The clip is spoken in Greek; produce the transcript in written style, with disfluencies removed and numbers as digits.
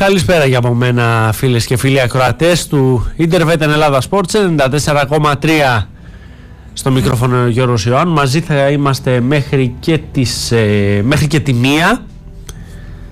Καλησπέρα για από μένα, φίλες και φίλοι ακροατές του Intervet Ελλάδα Sports 94,3. Στο μικρόφωνο ο Γιώργος Ιωάννου. Μαζί θα είμαστε μέχρι και τη 1.